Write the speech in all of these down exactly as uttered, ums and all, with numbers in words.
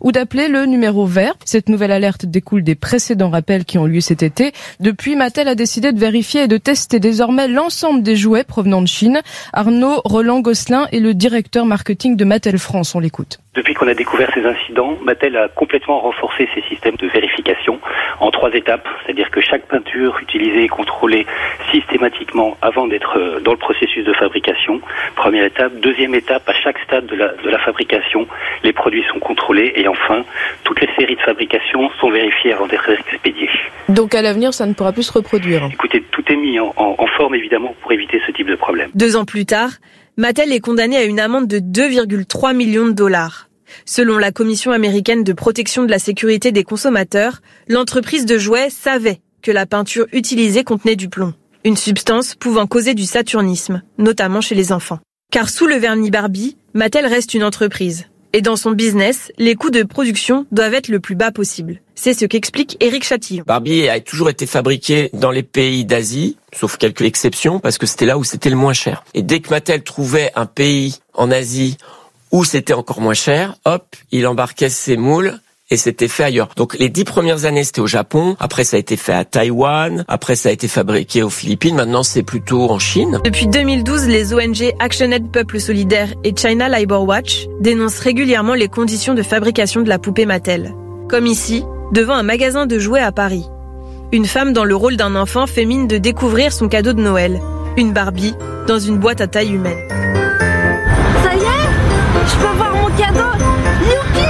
ou d'appeler le numéro vert. Cette nouvelle alerte découle des précédents rappels qui ont lieu cet été. Depuis, Mattel a décidé de vérifier et de tester désormais l'ensemble des jouets provenant de Chine. Arnaud Roland-Gosselin est le directeur marketing de Mattel France. On l'écoute. Depuis qu'on a découvert ces incidents, Mattel a complètement renforcé ses systèmes de vérification en trois étapes. C'est-à-dire que chaque peinture utilisée est contrôlée systématiquement avant d'être dans le processus de fabrication. Première étape. Deuxième étape, à chaque stade de la, de la fabrication, les produits sont contrôlés. Et enfin, toutes les séries de fabrication sont vérifiées avant d'être expédiées. Donc à l'avenir, ça ne pourra plus se reproduire. Écoutez, tout est mis en, en, en forme évidemment pour éviter ce type de problème. Deux ans plus tard, Mattel est condamné à une amende de deux virgule trois millions de dollars. Selon la Commission américaine de protection de la sécurité des consommateurs, l'entreprise de jouets savait que la peinture utilisée contenait du plomb, une substance pouvant causer du saturnisme, notamment chez les enfants. Car sous le vernis Barbie, Mattel reste une entreprise. Et dans son business, les coûts de production doivent être le plus bas possible. C'est ce qu'explique Éric Chatillon. Barbie a toujours été fabriqué dans les pays d'Asie, sauf quelques exceptions, parce que c'était là où c'était le moins cher. Et dès que Mattel trouvait un pays en Asie où c'était encore moins cher, hop, il embarquait ses moules et c'était fait ailleurs. Donc les dix premières années, c'était au Japon, après ça a été fait à Taïwan, après ça a été fabriqué aux Philippines, maintenant c'est plutôt en Chine. Depuis deux mille douze, les O N G ActionAid Peuple Solidaire et China Labour Watch dénoncent régulièrement les conditions de fabrication de la poupée Mattel. Comme ici, devant un magasin de jouets à Paris. Une femme dans le rôle d'un enfant fait mine de découvrir son cadeau de Noël, une Barbie, dans une boîte à taille humaine. Ça y est, je peux avoir mon cadeau. Youpi!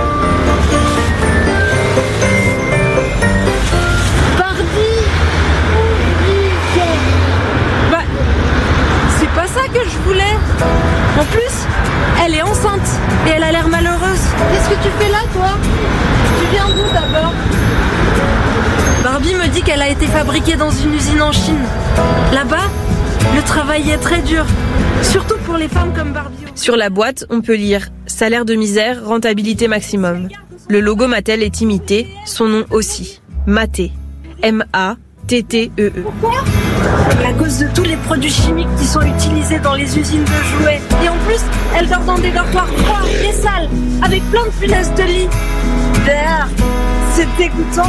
Barbie! Bah, c'est pas ça que je voulais. En plus, elle est enceinte et elle a l'air malheureuse. Qu'est-ce que tu fais là, toi? Tu viens d'où d'abord? Barbie me dit qu'elle a été fabriquée dans une usine en Chine. Là-bas, le travail est très dur, surtout pour les femmes comme Barbie. Sur la boîte, on peut lire « Salaire de misère, rentabilité maximum ». Le logo Mattel est imité, son nom aussi. Maté. M A T T E E. Pourquoi? À cause de tous les produits chimiques qui sont utilisés dans les usines de jouets. Et en plus, elle dort dans des dortoirs froids et sales, avec plein de punaises de lit. D'ailleurs, c'est dégoûtant.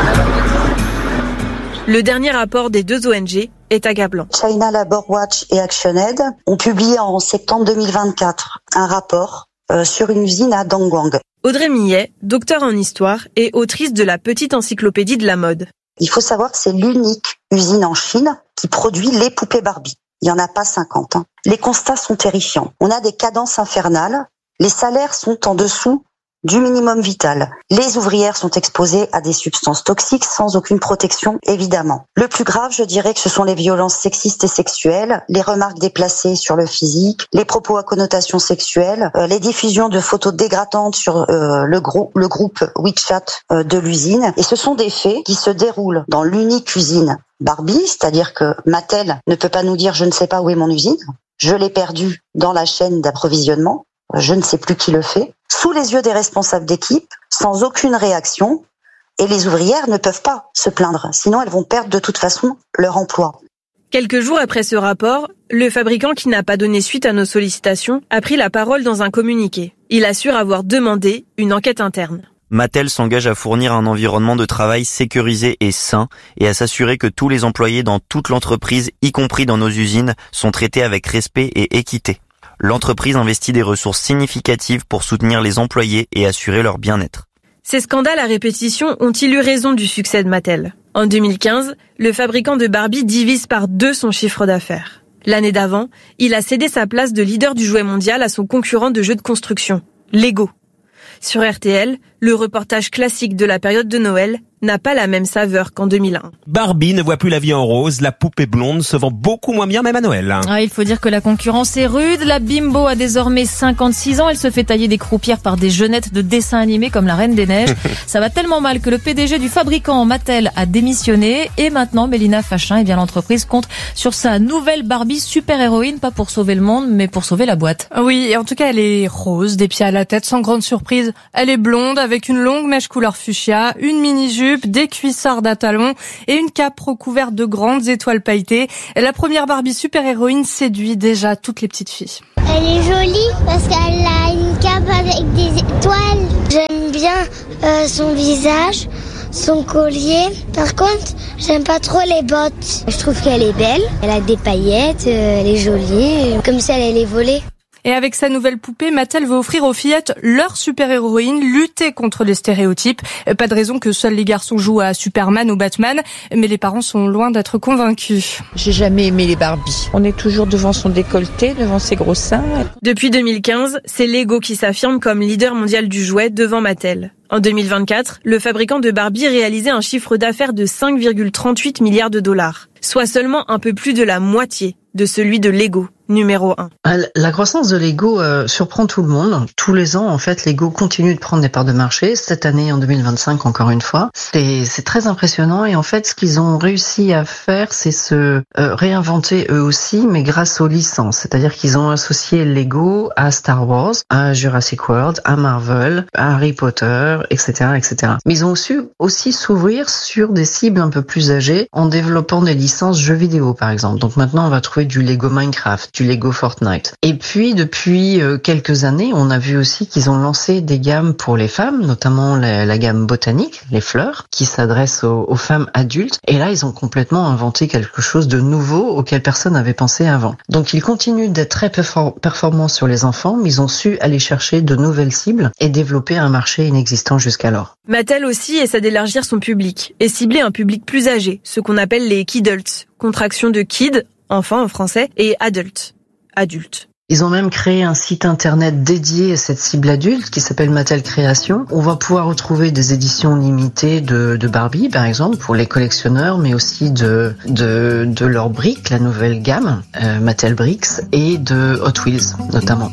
Le dernier rapport des deux O N G est accablant. China Labour Watch et ActionAid ont publié en septembre deux mille vingt-quatre un rapport euh, sur une usine à Dongguan. Audrey Millet, docteur en histoire et autrice de la petite encyclopédie de la mode. Il faut savoir que c'est l'unique usine en Chine qui produit les poupées Barbie. Il n'y en a pas cinquante. Hein. Les constats sont terrifiants. On a des cadences infernales. Les salaires sont en dessous du minimum vital. Les ouvrières sont exposées à des substances toxiques sans aucune protection, évidemment. Le plus grave, je dirais que ce sont les violences sexistes et sexuelles, les remarques déplacées sur le physique, les propos à connotation sexuelle, euh, les diffusions de photos dégradantes sur euh, le, grou- le groupe WeChat euh, de l'usine. Et ce sont des faits qui se déroulent dans l'unique usine Barbie, c'est-à-dire que Mattel ne peut pas nous dire « je ne sais pas où est mon usine ». Je l'ai perdue dans la chaîne d'approvisionnement. Je ne sais plus qui le fait, sous les yeux des responsables d'équipe, sans aucune réaction, et les ouvrières ne peuvent pas se plaindre, sinon elles vont perdre de toute façon leur emploi. Quelques jours après ce rapport, le fabricant qui n'a pas donné suite à nos sollicitations a pris la parole dans un communiqué. Il assure avoir demandé une enquête interne. Mattel s'engage à fournir un environnement de travail sécurisé et sain et à s'assurer que tous les employés dans toute l'entreprise, y compris dans nos usines, sont traités avec respect et équité. L'entreprise investit des ressources significatives pour soutenir les employés et assurer leur bien-être. Ces scandales à répétition ont-ils eu raison du succès de Mattel? En deux mille quinze, le fabricant de Barbie divise par deux son chiffre d'affaires. L'année d'avant, il a cédé sa place de leader du jouet mondial à son concurrent de jeux de construction, Lego. Sur R T L, le reportage classique de la période de Noël n'a pas la même saveur qu'en deux mille un. Barbie ne voit plus la vie en rose, la poupée blonde se vend beaucoup moins bien même à Noël. Ah, il faut dire que la concurrence est rude. La Bimbo a désormais cinquante-six ans. Elle se fait tailler des croupières par des jeunettes de dessins animés comme la Reine des Neiges. Ça va tellement mal que le P D G du fabricant Mattel a démissionné. Et maintenant, Mélina Fachin, eh bien, l'entreprise compte sur sa nouvelle Barbie super-héroïne, pas pour sauver le monde, mais pour sauver la boîte. Oui, et en tout cas, elle est rose, des pieds à la tête, sans grande surprise. Elle est blonde, avec une longue mèche couleur fuchsia, une mini-jupe, des cuissardes à talons et une cape recouverte de grandes étoiles pailletées. Et la première Barbie super-héroïne séduit déjà toutes les petites filles. Elle est jolie parce qu'elle a une cape avec des étoiles. J'aime bien euh, son visage, son collier. Par contre, j'aime pas trop les bottes. Je trouve qu'elle est belle. Elle a des paillettes, euh, elle est jolie, comme si elle allait voler. Et avec sa nouvelle poupée, Mattel veut offrir aux fillettes leur super-héroïne, lutter contre les stéréotypes. Pas de raison que seuls les garçons jouent à Superman ou Batman, mais les parents sont loin d'être convaincus. J'ai jamais aimé les Barbies. On est toujours devant son décolleté, devant ses gros seins. Depuis deux mille quinze, c'est Lego qui s'affirme comme leader mondial du jouet devant Mattel. En deux mille vingt-quatre, le fabricant de Barbie réalisait un chiffre d'affaires de cinq virgule trente-huit milliards de dollars, soit seulement un peu plus de la moitié de celui de Lego, numéro un. La croissance de Lego euh, surprend tout le monde. Tous les ans, en fait, Lego continue de prendre des parts de marché. Cette année, en deux mille vingt-cinq, encore une fois. C'est, c'est très impressionnant. Et en fait, ce qu'ils ont réussi à faire, c'est se euh, réinventer eux aussi, mais grâce aux licences. C'est-à-dire qu'ils ont associé Lego à Star Wars, à Jurassic World, à Marvel, à Harry Potter, et cetera, et cetera. Mais ils ont su aussi s'ouvrir sur des cibles un peu plus âgées en développant des licences jeux vidéo, par exemple. Donc maintenant, on va trouver du Lego Minecraft, du Lego Fortnite. Et puis, depuis euh, quelques années, on a vu aussi qu'ils ont lancé des gammes pour les femmes, notamment la, la gamme botanique, les fleurs, qui s'adresse aux, aux femmes adultes. Et là, ils ont complètement inventé quelque chose de nouveau auquel personne n'avait pensé avant. Donc, ils continuent d'être très perfor- performants sur les enfants, mais ils ont su aller chercher de nouvelles cibles et développer un marché inexistant jusqu'alors. Mattel aussi essaie d'élargir son public et cibler un public plus âgé, ce qu'on appelle les kidults, contraction de kid, enfant en français, et adult, adulte. Ils ont même créé un site internet dédié à cette cible adulte qui s'appelle Mattel Création. On va pouvoir retrouver des éditions limitées de, de Barbie, par exemple, pour les collectionneurs, mais aussi de, de, de leurs briques, la nouvelle gamme, euh, Mattel Bricks, et de Hot Wheels, notamment.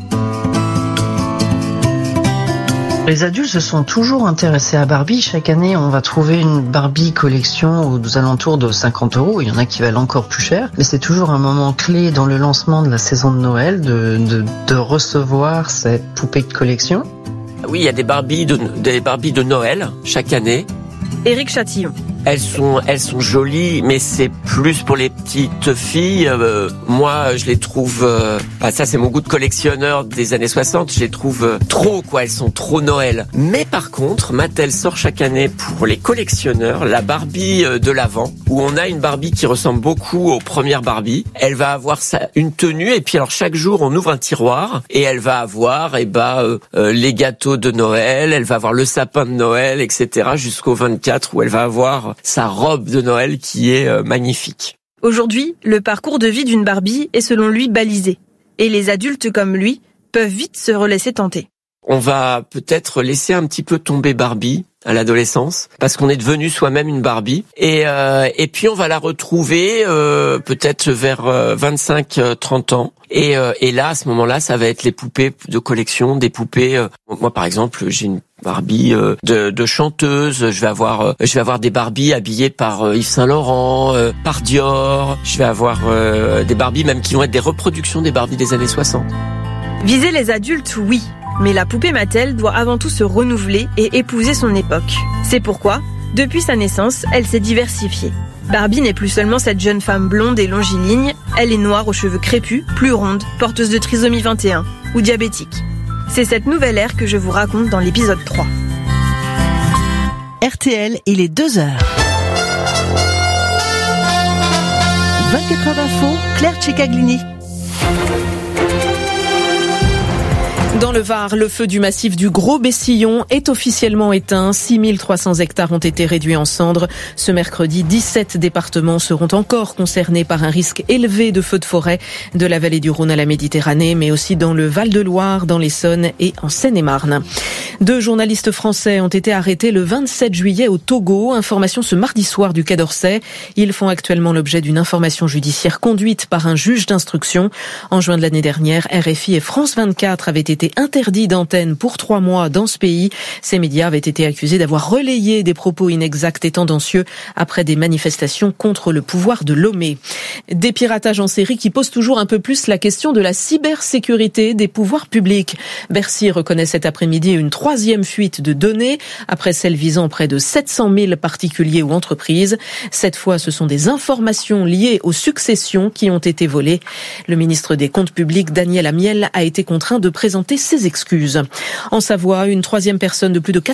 Les adultes se sont toujours intéressés à Barbie. Chaque année, on va trouver une Barbie collection aux alentours de cinquante euros. Il y en a qui valent encore plus cher. Mais c'est toujours un moment clé dans le lancement de la saison de Noël de, de, de recevoir cette poupée de collection. Oui, il y a des Barbies de, des Barbies de Noël chaque année. Éric Chatillon. Elles sont, elles sont jolies, mais c'est plus pour les petites filles. Euh, moi, je les trouve, euh, bah ça c'est mon goût de collectionneur des années soixante, je les trouve euh, trop, quoi. Elles sont trop Noël. Mais par contre, Mattel sort chaque année pour les collectionneurs la Barbie euh, de l'Avent, où on a une Barbie qui ressemble beaucoup aux premières Barbie. Elle va avoir sa, une tenue, et puis alors chaque jour on ouvre un tiroir et elle va avoir, et bah euh, euh, les gâteaux de Noël, elle va avoir le sapin de Noël, et cetera jusqu'au vingt-quatre où elle va avoir sa robe de Noël qui est euh, magnifique. Aujourd'hui, le parcours de vie d'une Barbie est selon lui balisé. Et les adultes comme lui peuvent vite se relaisser tenter. On va peut-être laisser un petit peu tomber Barbie à l'adolescence, parce qu'on est devenu soi-même une Barbie. Et, euh, et puis on va la retrouver euh, peut-être vers euh, vingt-cinq trente ans. Et, euh, et là, à ce moment-là, ça va être les poupées de collection, des poupées... Euh, moi, par exemple, j'ai une Barbie euh, de, de chanteuse. Je vais avoir, euh, je vais avoir des Barbies habillées par euh, Yves Saint Laurent, euh, par Dior. Je vais avoir euh, des Barbies même qui vont être des reproductions des Barbies des années soixante. Viser les adultes, oui. Mais la poupée Mattel doit avant tout se renouveler et épouser son époque. C'est pourquoi, depuis sa naissance, elle s'est diversifiée. Barbie n'est plus seulement cette jeune femme blonde et longiligne, elle est noire aux cheveux crépus, plus ronde, porteuse de trisomie vingt et un ou diabétique. C'est cette nouvelle ère que je vous raconte dans l'épisode trois. R T L, il est deux heures. vingt-quatre heures d'info, Claire Cicaglini. Dans le Var, le feu du massif du Gros Bessillon est officiellement éteint. six mille trois cents hectares ont été réduits en cendres. Ce mercredi, dix-sept départements seront encore concernés par un risque élevé de feux de forêt, de la vallée du Rhône à la Méditerranée, mais aussi dans le Val-de-Loire, dans l'Essonne et en Seine-et-Marne. Deux journalistes français ont été arrêtés le vingt-sept juillet au Togo. Information ce mardi soir du Quai d'Orsay. Ils font actuellement l'objet d'une information judiciaire conduite par un juge d'instruction. En juin de l'année dernière, R F I et France vingt-quatre avaient été interdits d'antenne pour trois mois dans ce pays. Ces médias avaient été accusés d'avoir relayé des propos inexacts et tendancieux après des manifestations contre le pouvoir de Lomé. Des piratages en série qui posent toujours un peu plus la question de la cybersécurité des pouvoirs publics. Bercy reconnaît cet après-midi une troisième fuite de données, après celle visant près de sept cent mille particuliers ou entreprises. Cette fois, ce sont des informations liées aux successions qui ont été volées. Le ministre des Comptes publics, Daniel Amiel, a été contraint de présenter ses excuses. En Savoie, une troisième personne de plus de